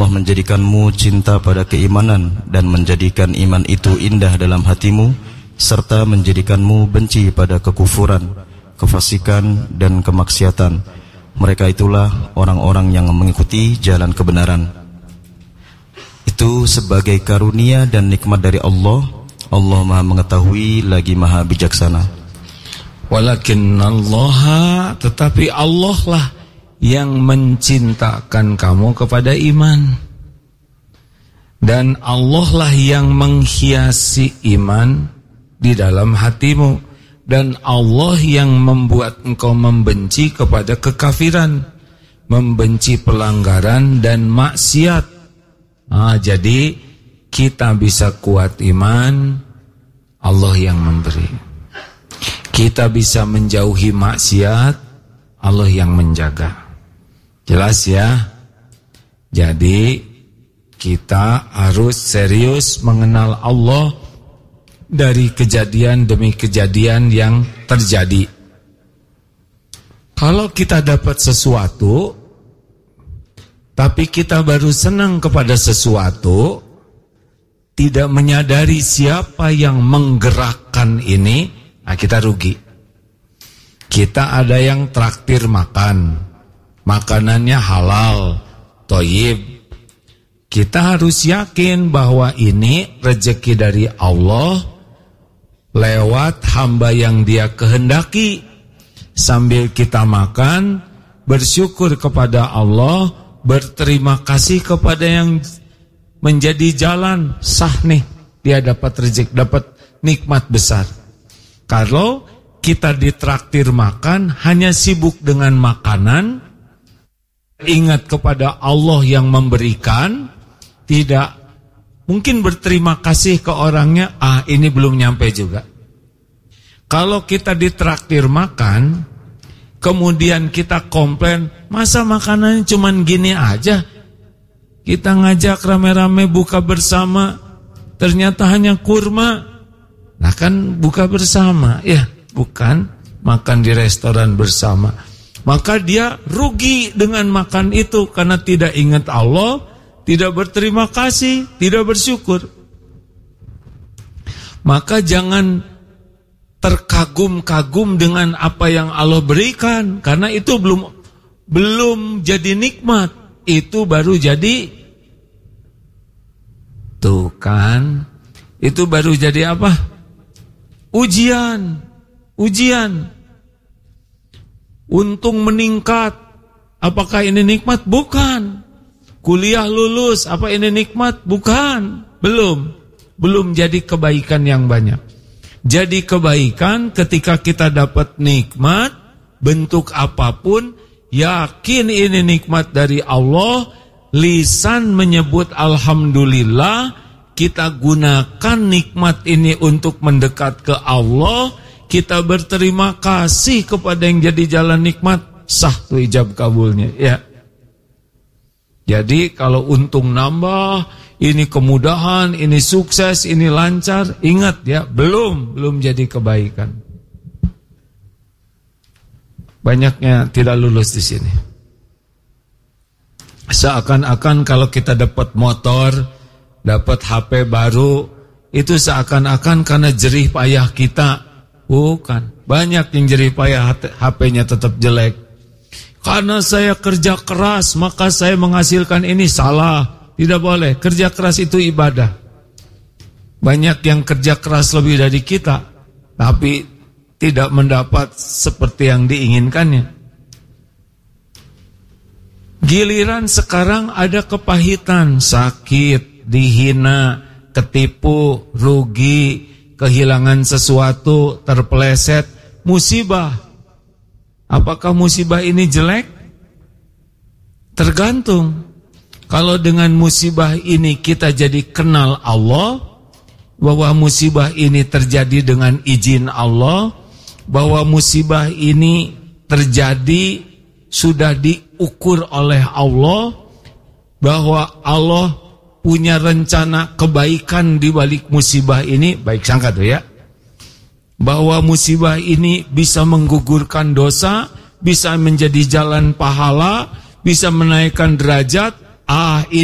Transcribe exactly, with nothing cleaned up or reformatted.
Allah menjadikanmu cinta pada keimanan dan menjadikan iman itu indah dalam hatimu, serta menjadikanmu benci pada kekufuran, kefasikan dan kemaksiatan. Mereka itulah orang-orang yang mengikuti jalan kebenaran. Itu sebagai karunia dan nikmat dari Allah. Allah Maha mengetahui lagi Maha bijaksana. Walakin Allah, tetapi Allah lah yang mencintakan kamu kepada iman, dan Allah lah yang menghiasi iman di dalam hatimu, dan Allah yang membuat engkau membenci kepada kekafiran, membenci pelanggaran dan maksiat. Ah, jadi kita bisa kuat iman, Allah yang memberi. Kita bisa menjauhi maksiat, Allah yang menjaga. Jelas ya? Jadi kita harus serius mengenal Allah dari kejadian demi kejadian yang terjadi. Kalau kita dapat sesuatu, tapi kita baru senang kepada sesuatu, tidak menyadari siapa yang menggerakkan ini, nah kita rugi. Kita ada yang traktir makan, makanannya halal, thayyib. Kita harus yakin bahwa ini rezeki dari Allah lewat hamba yang Dia kehendaki. Sambil kita makan, bersyukur kepada Allah, berterima kasih kepada yang menjadi jalan sah nih, dia dapat rezeki, dapat nikmat besar. Kalau kita ditraktir makan, hanya sibuk dengan makanan, ingat kepada Allah yang memberikan, tidak mungkin berterima kasih ke orangnya, ah ini belum nyampe juga. Kalau kita ditraktir makan, kemudian kita komplain, masa makanannya cuman gini aja? Kita ngajak rame-rame buka bersama, ternyata hanya kurma. Nah kan buka bersama, ya bukan makan di restoran bersama. Maka dia rugi dengan makan itu karena tidak ingat Allah, tidak berterima kasih, tidak bersyukur. Maka jangan terkagum-kagum dengan apa yang Allah berikan, karena itu belum belum jadi nikmat. Itu baru jadi, tuh kan, itu baru jadi apa? Ujian, ujian. Untung meningkat, apakah ini nikmat? Bukan. Kuliah lulus, apa ini nikmat? Bukan. Belum, belum jadi kebaikan yang banyak. Jadi kebaikan ketika kita dapat nikmat, bentuk apapun, yakin ini nikmat dari Allah, lisan menyebut alhamdulillah, kita gunakan nikmat ini untuk mendekat ke Allah, kita berterima kasih kepada yang jadi jalan nikmat, sah tuh ijab kabulnya, ya. Jadi kalau untung nambah, ini kemudahan, ini sukses, ini lancar, ingat ya, belum, belum jadi kebaikan. Banyaknya tidak lulus di sini. Seakan-akan kalau kita dapat motor, dapat H P baru, itu seakan-akan karena jerih payah kita. Bukan. Banyak yang jerih payah H P-nya tetap jelek. Karena saya kerja keras, maka saya menghasilkan ini. Salah. Tidak boleh. Kerja keras itu ibadah. Banyak yang kerja keras lebih dari kita, tapi tidak mendapat seperti yang diinginkannya. Giliran sekarang ada kepahitan, sakit, dihina, ketipu, rugi, kehilangan sesuatu, terpeleset, musibah. Apakah musibah ini jelek? Tergantung. Kalau dengan musibah ini kita jadi kenal Allah, bahwa musibah ini terjadi dengan izin Allah, bahwa musibah ini terjadi sudah diukur oleh Allah, bahwa Allah punya rencana kebaikan di balik musibah ini, baik sangka tuh ya, bahwa musibah ini bisa menggugurkan dosa, bisa menjadi jalan pahala, bisa menaikkan derajat. Ah, ini